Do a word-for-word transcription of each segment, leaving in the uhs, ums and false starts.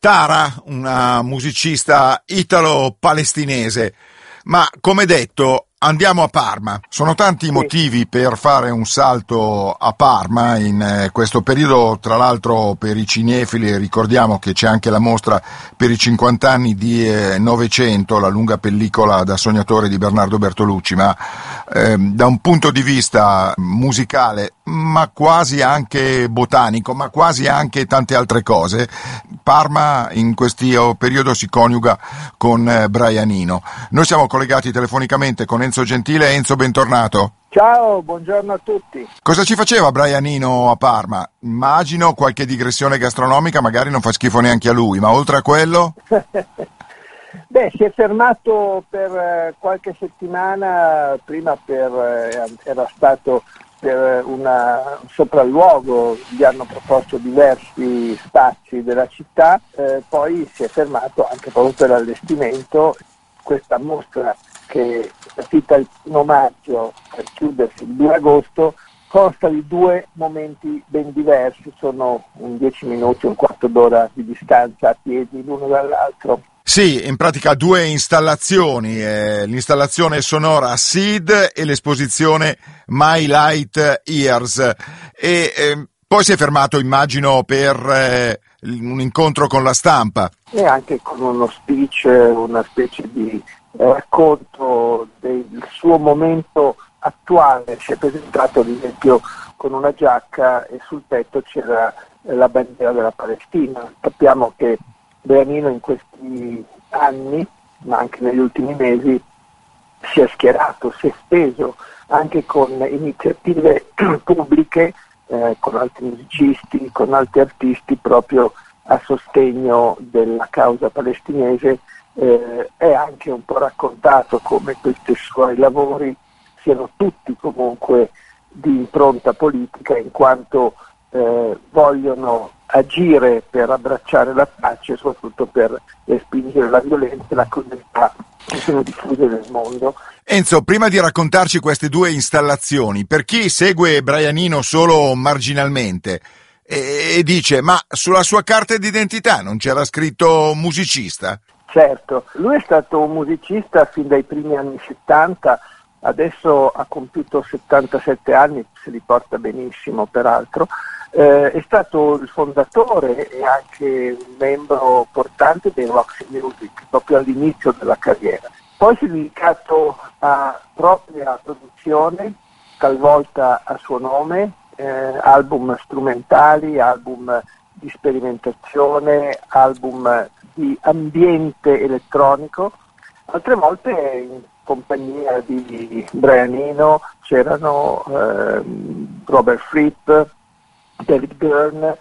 Tara, una musicista italo-palestinese. Ma come detto, andiamo a Parma. Sono tanti i motivi per fare un salto a Parma in eh, questo periodo, tra l'altro per i cinefili ricordiamo che c'è anche la mostra per i cinquanta anni di eh, Novecento, la lunga pellicola da sognatore di Bernardo Bertolucci, ma eh, da un punto di vista musicale, ma quasi anche botanico, ma quasi anche tante altre cose, Parma in questo periodo si coniuga con eh, Brian Eno. Noi siamo collegati telefonicamente con Enzo Gentile. Enzo, bentornato. Ciao, buongiorno a tutti. Cosa ci faceva Brian Eno a Parma? Immagino qualche digressione gastronomica, magari non fa schifo neanche a lui, ma oltre a quello? Beh, si è fermato per eh, qualche settimana, prima per, eh, era stato per una, un sopralluogo, gli hanno proposto diversi spazi della città, eh, poi si è fermato anche proprio per l'allestimento. Questa mostra, che è partita il primo maggio per chiudersi il due agosto, consta di due momenti ben diversi, sono un dieci minuti, un quarto d'ora di distanza a piedi l'uno dall'altro. Sì, in pratica due installazioni, eh, l'installazione sonora Seed e l'esposizione My Light Years. E eh, poi si è fermato, immagino, per eh, un incontro con la stampa. E anche con uno speech, una specie di racconto del suo momento attuale. Si è presentato ad esempio con una giacca e sul petto c'era la bandiera della Palestina. Sappiamo che Brian Eno in questi anni, ma anche negli ultimi mesi, si è schierato, si è steso anche con iniziative pubbliche, eh, con altri musicisti, con altri artisti proprio a sostegno della causa palestinese. Eh, è anche un po' raccontato come questi suoi lavori siano tutti comunque di impronta politica, in quanto eh, vogliono agire per abbracciare la pace e soprattutto per respingere la violenza e la crudeltà che sono diffuse nel mondo. Enzo, prima di raccontarci queste due installazioni, per chi segue Brian Eno solo marginalmente e, e dice ma sulla sua carta d'identità non c'era scritto musicista? Certo, lui è stato un musicista fin dai primi anni settanta, adesso ha compiuto settantasette anni, se li porta benissimo peraltro. Eh, è stato il fondatore e anche un membro portante dei Roxy Music proprio all'inizio della carriera. Poi si è dedicato a propria produzione, talvolta a suo nome, eh, album strumentali, album di sperimentazione, album di ambiente elettronico. Altre volte in compagnia di Brian Eno c'erano eh, Robert Fripp, David Byrne,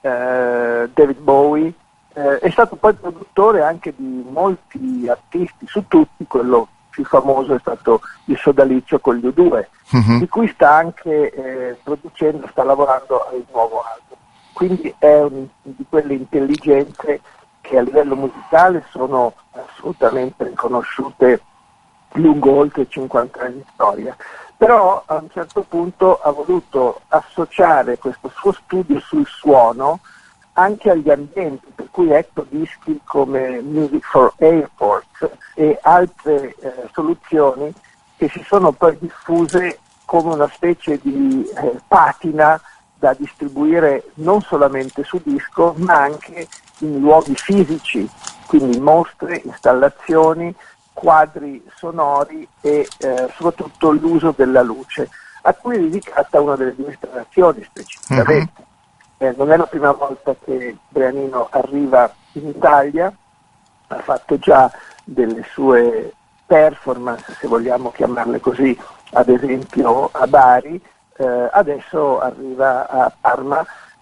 eh, David Bowie. Eh, è stato poi produttore anche di molti artisti, su tutti quello più famoso è stato il sodalizio con gli U due, uh-huh. di cui sta anche eh, producendo, sta lavorando al nuovo album. Quindi è un, di quelle intelligenze che a livello musicale sono assolutamente riconosciute lungo oltre cinquanta anni di storia. Però a un certo punto ha voluto associare questo suo studio sul suono anche agli ambienti, per cui ecco dischi come Music for Airports e altre eh, soluzioni che si sono poi diffuse come una specie di eh, patina da distribuire non solamente su disco ma anche in luoghi fisici, quindi mostre, installazioni, quadri sonori e eh, soprattutto l'uso della luce, a cui è dedicata una delle due installazioni specificamente. Uh-huh. Eh, non è la prima volta che Brian Eno arriva in Italia, ha fatto già delle sue performance, se vogliamo chiamarle così, ad esempio a Bari, eh, adesso arriva a Parma,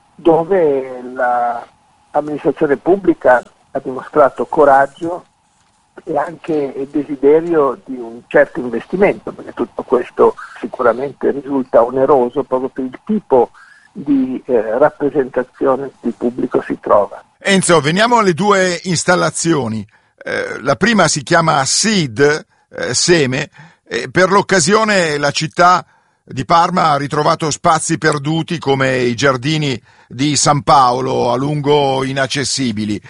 dove l'amministrazione pubblica ha dimostrato coraggio e anche desiderio di un certo investimento, perché tutto questo sicuramente risulta oneroso proprio per il tipo di eh, rappresentazione che il pubblico si trova. Enzo, veniamo alle due installazioni. Eh, la prima si chiama Seed, eh, seme, e per l'occasione la città di Parma ha ritrovato spazi perduti come i giardini di San Paolo, a lungo inaccessibili.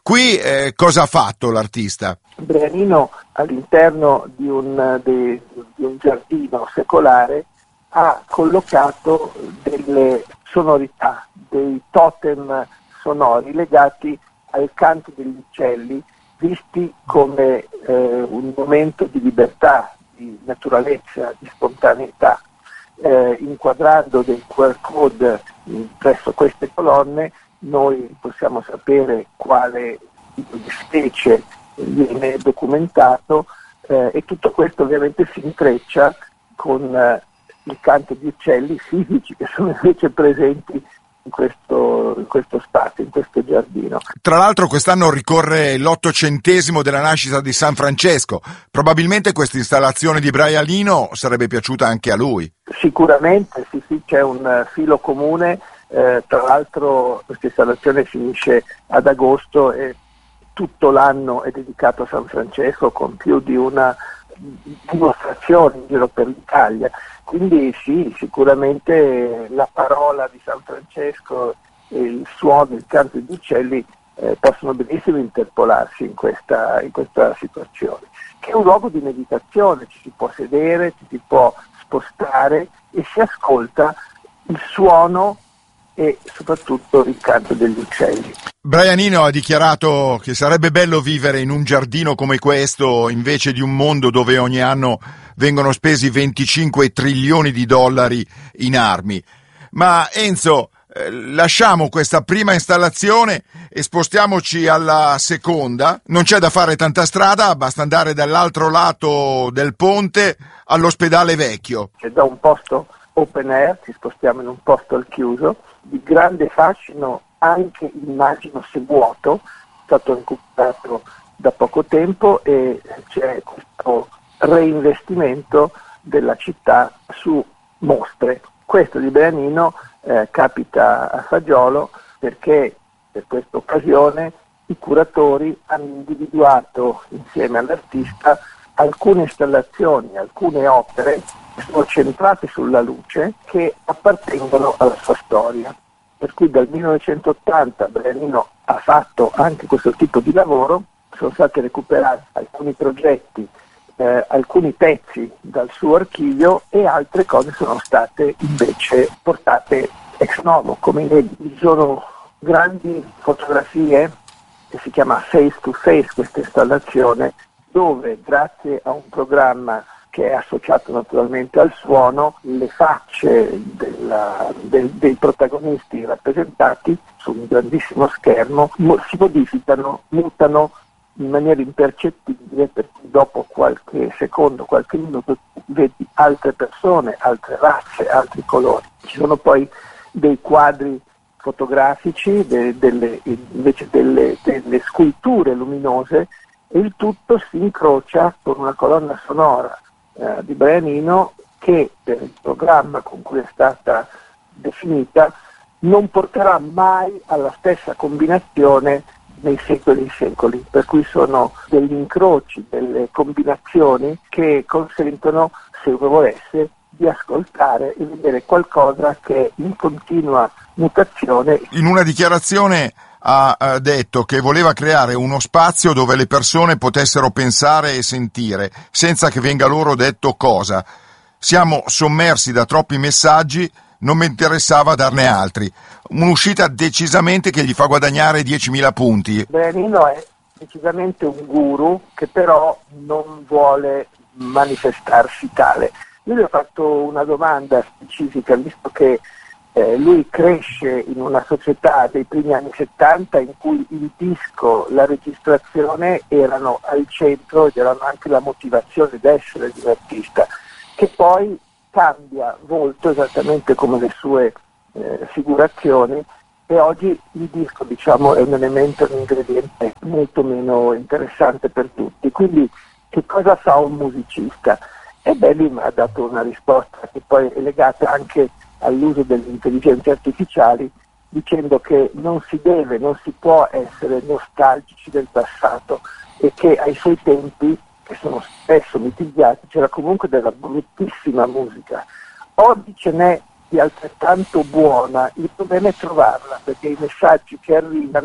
Qui eh, cosa ha fatto l'artista? Brianino, all'interno di un, de, di un giardino secolare, ha collocato delle sonorità, dei totem sonori legati al canto degli uccelli, visti come eh, un momento di libertà, di naturalezza, di spontaneità. Eh, inquadrando dei Q R code presso queste colonne, noi possiamo sapere quale tipo di specie viene documentato eh, e tutto questo ovviamente si intreccia con eh, il canto di uccelli fisici che sono invece presenti in questo, in questo spazio, in questo giardino. Tra l'altro quest'anno ricorre l'ottocentesimo della nascita di San Francesco. Probabilmente questa installazione di Brian Eno sarebbe piaciuta anche a lui. Sicuramente, sì, sì, c'è un uh, filo comune, eh, tra l'altro questa installazione finisce ad agosto e tutto l'anno è dedicato a San Francesco con più di una dimostrazione in giro per l'Italia. Quindi sì, sicuramente la parola di San Francesco e il suono, il canto degli uccelli eh, possono benissimo interpolarsi in questa, in questa situazione, che è un luogo di meditazione, ci si può sedere, ci si può spostare e si ascolta il suono e soprattutto il canto degli uccelli. Brian Eno ha dichiarato che sarebbe bello vivere in un giardino come questo invece di un mondo dove ogni anno vengono spesi venticinque trilioni di dollari in armi. Ma Enzo, eh, lasciamo questa prima installazione e spostiamoci alla seconda. Non c'è da fare tanta strada, basta andare dall'altro lato del ponte all'ospedale vecchio. C'è da un posto open air, ci spostiamo in un posto al chiuso, di grande fascino anche immagino se vuoto, è stato recuperato da poco tempo e c'è questo reinvestimento della città su mostre. Questo di Brian Eno eh, capita a Fagiolo perché per questa occasione i curatori hanno individuato insieme all'artista alcune installazioni, alcune opere che sono centrate sulla luce che appartengono alla sua storia. Per cui dal millenovecentottanta Brian Eno ha fatto anche questo tipo di lavoro, sono stati recuperati alcuni progetti, eh, alcuni pezzi dal suo archivio e altre cose sono state invece portate ex novo. Come vedi, ci sono grandi fotografie che si chiama Face to Face, questa installazione, dove grazie a un programma che è associato naturalmente al suono, le facce della, del, dei protagonisti rappresentati su un grandissimo schermo si modificano, mutano in maniera impercettibile, per cui dopo qualche secondo, qualche minuto vedi altre persone, altre razze, altri colori. Ci sono poi dei quadri fotografici, de, delle, invece delle, delle sculture luminose, e il tutto si incrocia con una colonna sonora eh, di Brian Eno che per il programma con cui è stata definita non porterà mai alla stessa combinazione nei secoli e secoli, per cui sono degli incroci, delle combinazioni che consentono, se uno volesse, di ascoltare e vedere qualcosa che è in continua mutazione. In una dichiarazione ha uh, detto che voleva creare uno spazio dove le persone potessero pensare e sentire, senza che venga loro detto cosa. Siamo sommersi da troppi messaggi, non mi interessava darne altri. Un'uscita decisamente che gli fa guadagnare diecimila punti. Brian Eno è decisamente un guru che però non vuole manifestarsi tale. Io gli ho fatto una domanda specifica, visto che Eh, lui cresce in una società dei primi anni settanta in cui il disco, la registrazione erano al centro ed erano anche la motivazione d'essere di un artista, che poi cambia volto esattamente come le sue eh, figurazioni, e oggi il disco, diciamo, è un elemento, un ingrediente molto meno interessante per tutti. Quindi che cosa fa un musicista? E beh, lui mi ha dato una risposta che poi è legata anche all'uso delle intelligenze artificiali, dicendo che non si deve, non si può essere nostalgici del passato e che ai suoi tempi, che sono spesso mitigliati, c'era comunque della bruttissima musica. Oggi ce n'è di altrettanto buona, il problema è trovarla, perché i messaggi che arrivano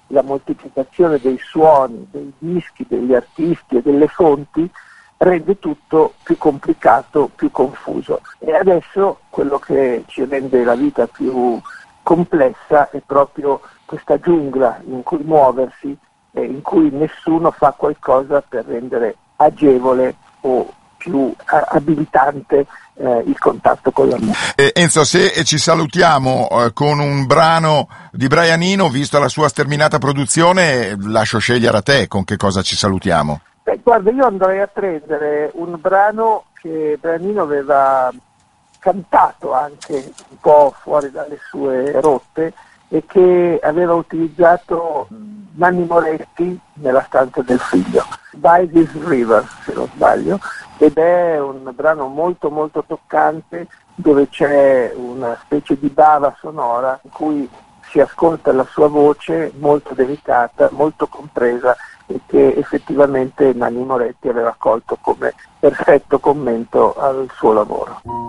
la moltiplicazione dei suoni, dei dischi, degli artisti e delle fonti rende tutto più complicato, più confuso. E adesso quello che ci rende la vita più complessa è proprio questa giungla in cui muoversi e in cui nessuno fa qualcosa per rendere agevole o più abilitante eh, il contatto con la musica. Eh, Enzo, se ci salutiamo eh, con un brano di Brian Eno, visto la sua sterminata produzione, lascio scegliere a te con che cosa ci salutiamo. Beh, guarda, io andrei a prendere un brano che Brian Eno aveva cantato anche un po' fuori dalle sue rotte e che aveva utilizzato Nanni Moretti nella stanza del figlio, By This River, se non sbaglio, ed è un brano molto molto toccante dove c'è una specie di bava sonora in cui si ascolta la sua voce molto delicata, molto compresa e che effettivamente Nanni Moretti aveva colto come perfetto commento al suo lavoro.